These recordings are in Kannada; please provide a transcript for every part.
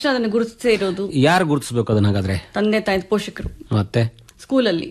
ಅದನ್ನು ಗುರುತಿಸೇ ಇರೋದು. ಯಾರು ಗುರುತಿಸಬೇಕು ಅದನ್ನ? ಹಾಗಾದ್ರೆ ತಂದೆ ತಾಯಿ, ಪೋಷಕರು. ಮತ್ತೆ ಸ್ಕೂಲಲ್ಲಿ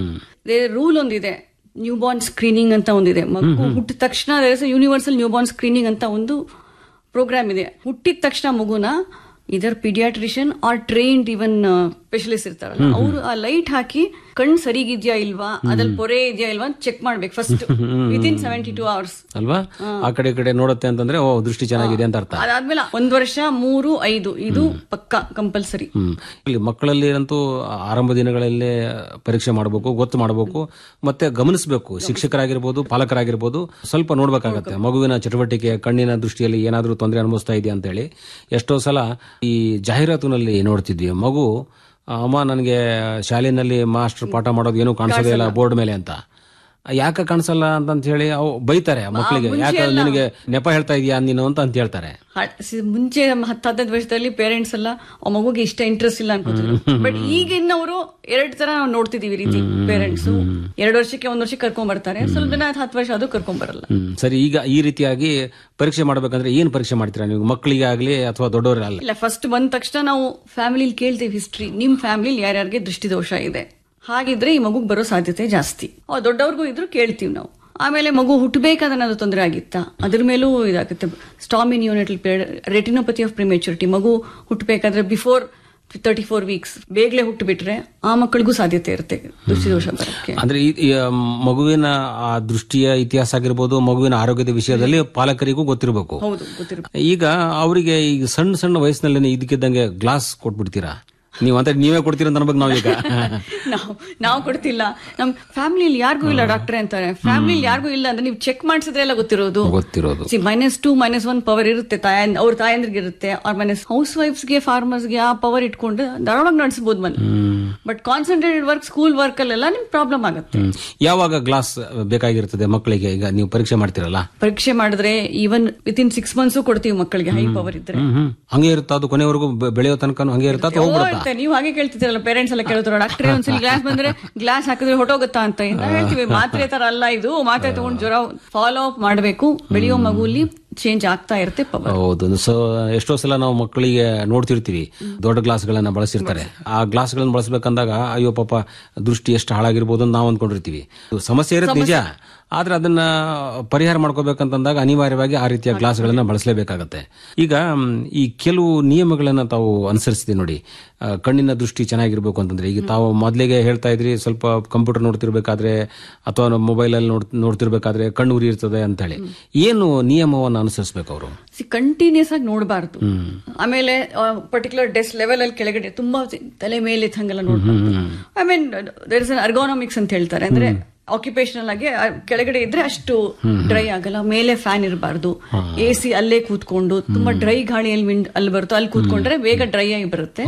ರೂಲ್ ಒಂದಿದೆ, ನ್ಯೂ ಬಾರ್ನ್ ಸ್ಕ್ರೀನಿಂಗ್ ಅಂತ ಒಂದಿದೆ. ಮಗು ಹುಟ್ಟಿದ ತಕ್ಷಣ ಯೂನಿವರ್ಸಲ್ ನ್ಯೂ ಬಾರ್ನ್ ಸ್ಕ್ರೀನಿಂಗ್ ಅಂತ ಒಂದು ಪ್ರೋಗ್ರಾಮ್ ಇದೆ. ಹುಟ್ಟಿದ ತಕ್ಷಣ ಮಗುನ ಇದರ್ paediatrician are trained even specialist ಇರ್ತಾರಲ್ಲ, ಅವರು ಆ ಲೈಟ್ ಹಾಕಿ ಕಣ್ ಸರಿಗಿದ್ಯಾ ಇಲ್ವಾ, ಅದ್ರಲ್ಲಿ ಪೊರೆ ಇದೆಯಾ ಇಲ್ವಾ ಚೆಕ್ ಮಾಡ್ಬೇಕು ಫಸ್ಟ್ ವಿತಿನ್ 72 hours ಅಲ್ವಾ. ಆ ಕಡೆ ನೋಡುತ್ತೆ ಅಂತಂದ್ರೆ ದೃಷ್ಟಿ ಚೆನ್ನಾಗಿದೆ ಅಂತ ಅರ್ಥ. ಅದಾದ್ಮೇಲೆ 1 ವರ್ಷ, 3, 5 ಇದು ಪಕ್ಕಾ ಕಂಪಲ್ಸರಿ. ಮಕ್ಕಳಲ್ಲಿ ಅಂತೂ ಆರಂಭ ದಿನಗಳಲ್ಲೇ ಪರೀಕ್ಷೆ ಮಾಡಬೇಕು, ಗೊತ್ತು ಮಾಡಬೇಕು, ಮತ್ತೆ ಗಮನಿಸಬೇಕು. ಶಿಕ್ಷಕರಾಗಿರ್ಬೋದು, ಪಾಲಕರಾಗಿರ್ಬೋದು, ಸ್ವಲ್ಪ ನೋಡ್ಬೇಕಾಗತ್ತೆ ಮಗುವಿನ ಚಟುವಟಿಕೆ, ಕಣ್ಣಿನ ದೃಷ್ಟಿಯಲ್ಲಿ ಏನಾದ್ರೂ ತೊಂದರೆ ಅನುಭವಿಸ್ತಾ ಇದೆಯಾ ಅಂತ ಹೇಳಿ. ಎಷ್ಟೋ ಸಲ ಈ ಜಾಹೀರಾತಿನಲ್ಲಿ ನೋಡ್ತಿದ್ವಿ, ಮಗು ಅಮ್ಮ ನನಗೆ ಶಾಲೆಯಲ್ಲಿ ಮಾಸ್ಟರ್ ಪಾಠ ಮಾಡೋದು ಏನೂ ಕಾಣಿಸೋದೇ ಇಲ್ಲ ಬೋರ್ಡ್ ಮೇಲೆ ಅಂತ. ಯಾಕೆ ಕಾಣಿಸಲ್ಲ ಅಂತ ಹೇಳಿ ಅವು ಬೈತಾರೆ ಮಕ್ಕಳಿಗೆ. ಯಾಕೆ ನಿನಗೆ ನೆಪ ಹೇಳ್ತಾ ಇದೀಯಾ ನೀನು ಅಂತ ಹೇಳ್ತಾರೆ. ಮುಂಚೆ 10-15 ವರ್ಷದಲ್ಲಿ ಪೇರೆಂಟ್ಸ್ ಎಲ್ಲ ಆ ಮಗುಗೆ ಇಷ್ಟ ಇಂಟ್ರೆಸ್ಟ್ ಇಲ್ಲ ಅನ್ಕೋತಿದ್ರು. ಬಟ್ ಈಗಿನವರು 2 ತರ ನಾವು ನೋಡ್ತಿದೀವಿ ರೀತಿ. ಪೇರೆಂಟ್ಸ್ 2 ವರ್ಷಕ್ಕೆ 1 ವರ್ಷಕ್ಕೆ ಕರ್ಕೊಂಡ್ ಬರ್ತಾರೆ, ಸ್ವಲ್ಪ ದಿನ 10 ವರ್ಷ ಅದು ಕರ್ಕೊಂಡ್ ಬರಲ್ಲ. ಸರಿ, ಈಗ ಈ ರೀತಿಯಾಗಿ ಪರೀಕ್ಷೆ ಮಾಡ್ಬೇಕಂದ್ರೆ ಏನ್ ಪರೀಕ್ಷೆ ಮಾಡ್ತೀರಾ ನೀವು, ಮಕ್ಕಳಿಗೆ ಆಗ್ಲಿ ಅಥವಾ ದೊಡ್ಡವರೇ ಅಲ್ಲ? ಇಲ್ಲ, ಫಸ್ಟ್ ಬಂದ ತಕ್ಷಣ ನಾವು ಫ್ಯಾಮಿಲಿ ಕೇಳ್ತೀವಿ ಹಿಸ್ಟ್ರಿ. ನಿಮ್ ಫ್ಯಾಮಿಲಿ ಯಾರ್ಯಾರಿಗೆ ದೃಷ್ಟಿದೋಷ ಇದೆ, ಹಾಗಿದ್ರೆ ಈ ಮಗುಗ್ ಬರೋ ಸಾಧ್ಯತೆ ಜಾಸ್ತಿ. ದೊಡ್ಡವ್ರಿಗೂ ಇದ್ರು ಕೇಳ್ತೀವಿ ನಾವು. ಆಮೇಲೆ ಮಗು ಹುಟ್ಟಬೇಕಾದ್ರೆ ಏನಾದ್ರು ತೊಂದರೆ ಆಗಿತ್ತಾ, ಅದ್ರ ಮೇಲೂ ಇದಾಗುತ್ತೆ. Swami neonatal period, retinopathy of prematurity, ಮಗು ಹುಟ್ಟಬೇಕಾದ್ರೆ ಬಿಫೋರ್ 34 weeks ಬೇಗನೆ ಹುಟ್ಟುಬಿಟ್ರೆ ಆ ಮಕ್ಕಳಿಗೂ ಸಾಧ್ಯತೆ ಇರುತ್ತೆ ದೃಷ್ಟಿದೋಷ ಬರೋಕ್ಕೆ. ಅಂದ್ರೆ ಮಗುವಿನ ಆ ದೃಷ್ಟಿಯ ಇತಿಹಾಸ ಆಗಿರ್ಬೋದು, ಮಗುವಿನ ಆರೋಗ್ಯದ ವಿಷಯದಲ್ಲಿ ಪಾಲಕರಿಗೂ ಗೊತ್ತಿರಬೇಕು. ಈಗ ಅವರಿಗೆ ಈಗ ಸಣ್ಣ ವಯಸ್ಸಿನಲ್ಲಿ ಇದಕ್ಕಿದ್ದಂಗೆ ಗ್ಲಾಸ್ ಕೊಟ್ಬಿಡ್ತೀರಾ ನೀವು? ಅಂತ ನೀವೇ ಕೊಡ್ತೀರ ಅಂತ ಅನ್ಬೇಕು. ನಾವೀಗ ನಾವು ಕೊಡ್ತಿಲ್ಲ, ನಮ್ ಫ್ಯಾಮಿಲಿಯಲ್ಲಿ ಯಾರಿಗೂ ಇಲ್ಲ ಡಾಕ್ಟ್ರೆ ಅಂತಾರೆ. ಫ್ಯಾಮಿಲಿಯಲ್ಲಿ ಯಾರಿಗೂ ಇಲ್ಲ ಅಂದ್ರೆ ನೀವು ಚೆಕ್ ಮಾಡಿಸಿದ್ರೆ ಎಲ್ಲ ಗೊತ್ತಿರೋದು. -2 -1 ಪವರ್ ಇರುತ್ತೆ ಅವ್ರ ತಾಯಂದ್ರಿಗೆ ಇರುತ್ತೆ. ಅವ್ರ ಹೌಸ್ ವೈಫ್ಸ್ಗೆ, ಫಾರ್ಮರ್ಸ್ಗೆ ಆ ಪವರ್ ಇಟ್ಕೊಂಡು ಧಾರಾಳವಾಗಿ ನಡೆಸಬಹುದು ಮನೆ. But concentrated work, school work ಅಲ್ಲೆಲ್ಲ ನಿಮ್ಗೆ ಪ್ರಾಬ್ಲಮ್ ಆಗುತ್ತೆ. ಯಾವಾಗ ಗ್ಲಾಸ್ ಬೇಕಾಗಿರ್ತದೆ ಮಕ್ಕಳಿಗೆ? ಈಗ ನೀವು ಪರೀಕ್ಷೆ ಮಾಡ್ತಿರಲ್ಲ, ಪರೀಕ್ಷೆ ಮಾಡಿದ್ರೆ ಈವನ್ ವಿತಿನ್ 6 months ಕೊಡ್ತೀವಿ ಮಕ್ಕಳಿಗೆ ಹೈ ಪವರ್ ಇದ್ರೆ. ಹಂಗೆ ಇರುತ್ತಾ ಅದು? ಕೊನೆವರೆಗೂ ಬೆಳೆಯೋ ತನಕ ಹಂಗೆ ಇರುತ್ತಾ? ನೀವು ಹಾಗೆ ಕೇಳ್ತಿದ್ದೀರಲ್ಲ, ಪೇರೆಂಟ್ಸ್ ಎಲ್ಲ ಕೇಳ್ತಾರ, ಡಾಕ್ಟ್ರೆ ಒಂದ್ಸಲ ಗ್ಲಾಸ್ ಬಂದ್ರೆ ಗ್ಲಾಸ್ ಹಾಕಿದ್ರೆ ಹೊಟ್ಟೋಗುತ್ತಾ ಅಂತ ಹೇಳ್ತೀವಿ. ಮಾತ್ರೆ ತರ ಅಲ್ಲ ಇದು, ಮಾತ್ರೆ ತಗೊಂಡು ಜ್ವರ ಫಾಲೋ ಅಪ್ ಮಾಡಬೇಕು. ಬೆಳೆಯೋ ಮಗುಲಿ ಚೇಂಜ್ ಆಗ್ತಾ ಇರುತ್ತೆ ಪವರ್. ಹೌದು. ಸೊ ಎಷ್ಟೋ ಸಲ ನಾವು ಮಕ್ಕಳಿಗೆ ನೋಡ್ತಿರ್ತೀವಿ ದೊಡ್ಡ ಗ್ಲಾಸ್ ಗಳನ್ನ ಬಳಸಿರ್ತಾರೆ. ಆ ಗ್ಲಾಸ್ ಗಳನ್ನ ಬಳಸಬೇಕಂದಾಗ ಅಯ್ಯೋ ಪಾಪ ದೃಷ್ಟಿ ಎಷ್ಟು ಹಾಳಾಗಿರ್ಬೋದು ಅಂತ ನಾವು ಅಂದ್ಕೊಂಡಿರ್ತೀವಿ. ಸಮಸ್ಯೆ ಇರುತ್ತೆ ನಿಜ, ಆದ್ರೆ ಅದನ್ನ ಪರಿಹಾರ ಮಾಡ್ಕೋಬೇಕಂತಂದಾಗ ಅನಿವಾರ್ಯವಾಗಿ ಆ ರೀತಿಯ ಗ್ಲಾಸ್ ಗಳನ್ನ ಬಳಸಲೇಬೇಕಾಗತ್ತೆ. ಈಗ ಈ ಕೆಲವು ನಿಯಮಗಳನ್ನ ತಾವು ಅನುಸರಿಸ್ತೀವಿ ನೋಡಿ, ಕಣ್ಣಿನ ದೃಷ್ಟಿ ಚೆನ್ನಾಗಿರ್ಬೇಕು ಅಂತಂದ್ರೆ. ಈಗ ತಾವು ಮೊದಲಿಗೆ ಹೇಳ್ತಾ ಇದ್ರಿ, ಸ್ವಲ್ಪ ಕಂಪ್ಯೂಟರ್ ನೋಡ್ತಿರ್ಬೇಕಾದ್ರೆ ಅಥವಾ ಮೊಬೈಲ್ ಅಲ್ಲಿ ನೋಡ್ತಿರ್ಬೇಕಾದ್ರೆ ಕಣ್ಣು ಉರಿ ಇರ್ತದೆ ಅಂತ ಹೇಳಿ. ಏನು ನಿಯಮವನ್ನು ಅನುಸರಿಸಬೇಕು ಅವರು? ಕಂಟಿನ್ಯೂಸ್ ಆಗಿ ನೋಡಬಾರ್ದು. ಆಮೇಲೆ ಪರ್ಟಿಕ್ಯುಲರ್ ಡೆಸ್ಕ್ ಲೆವೆಲ್ ಅಲ್ಲಿ ಕೆಳಗಡೆ ತುಂಬಾ ತಲೆ ಮೇಲೆ ಹಂಗೆಲ್ಲ ನೋಡ್ಬಾರ್ದು. I mean there is an ಅರ್ಗೋನಾಮಿಕ್ಸ್ ಅಂತ ಹೇಳ್ತಾರೆ. ಅಂದ್ರೆ ಆಕ್ಯುಪೇಷನಲ್ ಆಗಿ ಕೆಳಗಡೆ ಇದ್ರೆ ಅಷ್ಟು ಡ್ರೈ ಆಗಲ್ಲ. ಮೇಲೆ ಫ್ಯಾನ್ ಇರಬಾರ್ದು, AC ಅಲ್ಲೇ ಕೂತ್ಕೊಂಡು ತುಂಬಾ ಡ್ರೈ ಗಾಳಿಯಲ್ಲಿ ಅಲ್ಲಿ ಬರುತ್ತೋ ಅಲ್ಲಿ ಕೂತ್ಕೊಂಡ್ರೆ ಬೇಗ ಡ್ರೈ ಆಗಿ ಬರುತ್ತೆ.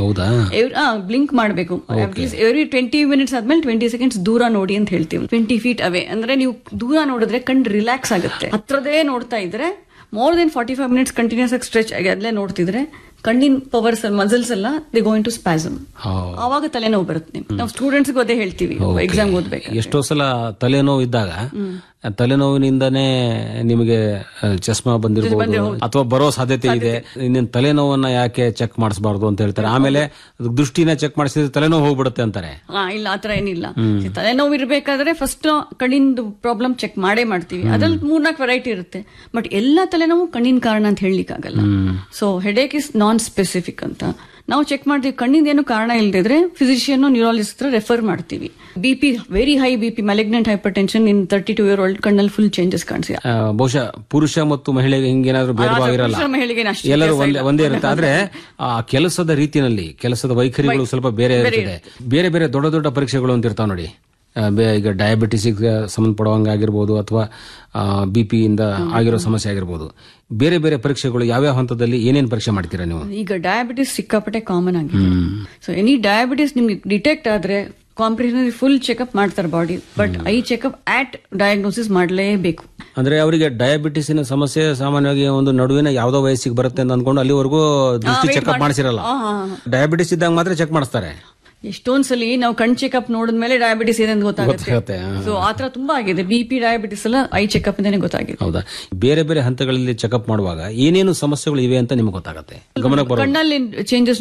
ಬ್ಲಿಂಕ್ ಮಾಡಬೇಕು. ಅಟ್ಲೀಸ್ಟ್ ಎವ್ರಿ 20 minutes ಆದ್ಮೇಲೆ 20 seconds ದೂರ ನೋಡಿ ಅಂತ ಹೇಳ್ತೀವಿ. 20 feet ಅವೇ ಅಂದ್ರೆ ನೀವು ದೂರ ನೋಡಿದ್ರೆ ಕಣ್ ರಿಲ್ಯಾಕ್ಸ್ ಆಗುತ್ತೆ. ಹತ್ರದೇ ನೋಡ್ತಾ ಇದ್ರೆ more than 45 minutes ಕಂಟಿನ್ಯೂಸ್ ಆಗಿ ಸ್ಟ್ರೆಚ್ ಆಗಿ ಅಲ್ಲೇ ನೋಡ್ತಿದ್ರೆ ಕಣ್ಣಿನ ಪವರ್ಸ್ ಮಸಲ್ಸ್ ಎಲ್ಲ ದೇ ಗೋಯಿಂಗ್ ಟು ಸ್ಪಾಸಮ್. ಆವಾಗ ತಲೆನೋವು ಬರುತ್ತೆ. ನಾವು ಸ್ಟೂಡೆಂಟ್ಸ್ ಅದೇ ಹೇಳ್ತೀವಿ ಎಕ್ಸಾಮ್ ಓದ್ಬೇಕು. ಎಷ್ಟೋ ಸಲ ತಲೆನೋವು ಇದ್ದಾಗ ತಲೆನೋವಿನಿಂದನೇ ನಿಮಗೆ ಚಸ್ಮಾ ಬಂದಿರಬಹುದು ಅಥವಾ ಬರೋ ಸಾಧ್ಯತೆ ಇದೆ. ನಿನ್ನ ತಲೆನೋವನ್ನ ಯಾಕೆ ಚೆಕ್ ಮಾಡಿಸಬಾರ್ದು ಅಂತ ಹೇಳ್ತಾರೆ. ಆಮೇಲೆ ದೃಷ್ಟಿನ ಚೆಕ್ ಮಾಡಿಸಿದ್ರೆ ತಲೆನೋವು ಹೋಗ್ಬಿಡುತ್ತೆ ಅಂತಾರೆ. ಇಲ್ಲ, ಆತರ ಏನಿಲ್ಲ. ತಲೆನೋವು ಇರ್ಬೇಕಾದ್ರೆ ಫಸ್ಟ್ ಕಣ್ಣಿನ ಪ್ರಾಬ್ಲಮ್ ಚೆಕ್ ಮಾಡೇ ಮಾಡ್ತೀವಿ. ಅದ್ರಲ್ಲಿ 3-4 ವೆರೈಟಿ ಇರುತ್ತೆ. ಬಟ್ ಎಲ್ಲಾ ತಲೆನೋವು ಕಣ್ಣಿನ ಕಾರಣ ಅಂತ ಹೇಳಲಿಕ್ಕಾಗಲ್ಲ. So headache is non specific ಅಂತ ನಾವು ಚೆಕ್ ಮಾಡ್ತೀವಿ. ಕಣ್ಣಿಂದ ಏನು ಕಾರಣ ಇಲ್ಲದಿದ್ರೆ ಫಿಸಿಷಿಯನ್, ನ್ಯೂರಾಲಜಿಸ್ಟ್ ಹತ್ರ ರೆಫರ್ ಮಾಡ್ತೀವಿ. BP very high BP, malignant hyper tension ಇನ್ 32-year-old ಕಣ್ಣಲ್ಲಿ ಫುಲ್ ಚೇಂಜಸ್ ಕಾಣಿಸಿ. ಬಹುಶಃ ಪುರುಷ ಮತ್ತು ಮಹಿಳೆಗೆ ಹಿಂಗೇನಾದ್ರೂ ಭೇದವಾಗಿರಲ್ಲ, ಎಲ್ಲರೂ ಒಂದೇ ಇರುತ್ತೆ. ಆದ್ರೆ ಆ ಕೆಲಸದ ರೀತಿಯಲ್ಲಿ ಕೆಲಸದ ವೈಖರಿಗಳು ಸ್ವಲ್ಪ ಬೇರೆ ಇರ್ತದೆ. ಬೇರೆ ಬೇರೆ ದೊಡ್ಡ ದೊಡ್ಡ ಪರೀಕ್ಷೆಗಳು ಅಂತ ಇರ್ತಾವ ನೋಡಿ. ಈಗ ಡಯಾಬಿಟಿಸ್ ಸಂಬಂಧಪಡುವಂಗಾಗಿರ್ಬೋದು ಅಥವಾ BP ಇಂದ ಆಗಿರೋ ಸಮಸ್ಯೆ ಆಗಿರ್ಬೋದು. ಬೇರೆ ಬೇರೆ ಪರೀಕ್ಷೆಗಳು ಯಾವ್ಯಾವ ಹಂತದಲ್ಲಿ ಏನೇನು ಪರೀಕ್ಷೆ ಮಾಡ್ತೀರಾ ನೀವು? ಈಗ ಡಯಾಬಿಟಿಸ್ ಸಿಕ್ಕಾಪಟ್ಟೆ ಕಾಮನ್ ಆಗಿದೆ. ಸೊ ಎನಿ ಡಯಾಬಿಟಿಸ್ ನಿಮ್ಗೆ ಡಿಟೆಕ್ಟ್ ಆದ್ರೆ ಕಾಂಪ್ರಿಹೆನ್ಸಿವ್ ಫುಲ್ ಚೆಕ್ಅಪ್ ಮಾಡ್ತಾರೆ body. But I checkup at diagnosis ಮಾಡಲೇಬೇಕು. ಅಂದ್ರೆ ಅವರಿಗೆ ಡಯಾಬಿಟಿಸಿನ ಸಮಸ್ಯೆ ಸಾಮಾನ್ಯವಾಗಿ ಒಂದು ನಡುವಿನ ಯಾವ್ದೋ ವಯಸ್ಸಿಗೆ ಬರುತ್ತೆ ಅಂತ ಅಂದ್ಕೊಂಡು ಅಲ್ಲಿವರೆಗೂ ದೃಷ್ಟಿ ಚೆಕ್ಅಪ್ ಮಾಡಿಸಿರಲ್ಲ. ಡಯಾಬಿಟಿಸ್ ಇದ್ದಾಗ ಮಾತ್ರ ಚೆಕ್ ಮಾಡಿಸ್ತಾರೆ. ಎಷ್ಟೊಂದ್ಸಲಿ ನಾವು ಕಣ್ ಚೆಕಪ್ ನೋಡಿದ್ಮೇಲೆ ಡಯಾಬಿಟಿಸ್ ಇದೆ ಅಂತ ಗೊತ್ತಾಗುತ್ತೆ. ಗೊತ್ತಾಗುತ್ತೆ. ಸೊ ಆತರ ತುಂಬಾ ಆಗಿದೆ. BP ಡಯಾಬಿಟಿಸ್ ಎಲ್ಲ ಐ ಚೆಕಪ್ ಇಂದಾನೆ ಗೊತ್ತಾಗಿದೆ. ಹೌದಾ? ಬೇರೆ ಬೇರೆ ಹಂತಗಳಲ್ಲಿ ಚೆಕಪ್ ಮಾಡುವಾಗ ಏನೇನು ಸಮಸ್ಯೆಗಳು ಇವೆ ಅಂತ ನಿಮ್ಗೆ ಗೊತ್ತಾಗುತ್ತೆ, ಗಮನಕ್ಕೆ ಬರೋದು? ಕಣ್ಣಲ್ಲಿ ಚೇಂಜಸ್